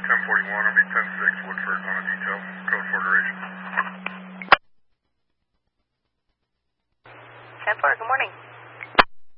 1041, I'll be 10-6 Woodford on a detail, code 4 duration. 10-4, good morning.